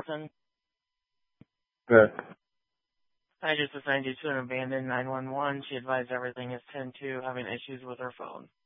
Son. Good. I just assigned you to an abandoned 911. She advised everything is 10-2, having issues with her phone.